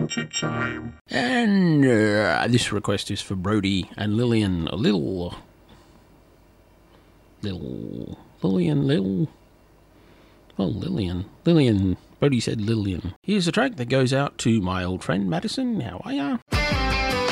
Haunted Time. And this request is for Brody and Lillian. Lillian. Brody said Lillian. Here's a track that goes out to my old friend Madison. How are ya?